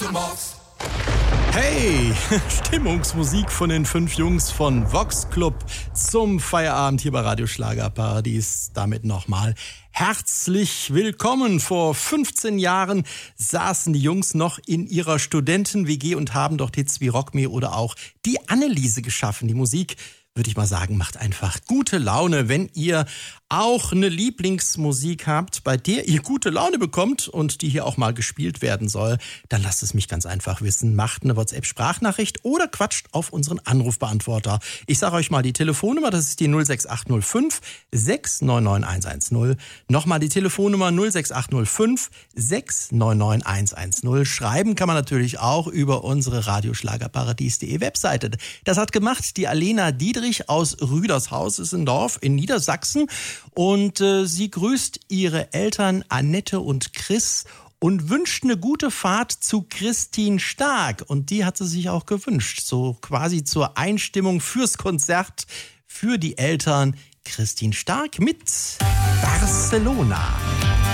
Hey, Stimmungsmusik von den 5 Jungs von Vox Club zum Feierabend hier bei Radio Schlagerparadies. Damit nochmal herzlich willkommen. Vor 15 Jahren saßen die Jungs noch in ihrer Studenten-WG und haben dort Hits wie Rock Me oder auch die Anneliese geschaffen. Die Musik, würde ich mal sagen, macht einfach gute Laune. Wenn ihr auch eine Lieblingsmusik habt, bei der ihr gute Laune bekommt und die hier auch mal gespielt werden soll, dann lasst es mich ganz einfach wissen. Macht eine WhatsApp-Sprachnachricht oder quatscht auf unseren Anrufbeantworter. Ich sage euch mal die Telefonnummer, das ist die 06805 699 110. Nochmal die Telefonnummer 06805 699 110. Schreiben kann man natürlich auch über unsere radioschlagerparadies.de Webseite. Das hat gemacht die Alena Diedrich aus Rüdershaus, ist ein Dorf in Niedersachsen. Und sie grüßt ihre Eltern Annette und Chris und wünscht eine gute Fahrt zu Christine Stark. Und die hat sie sich auch gewünscht, so quasi zur Einstimmung fürs Konzert für die Eltern. Christine Stark mit Barcelona.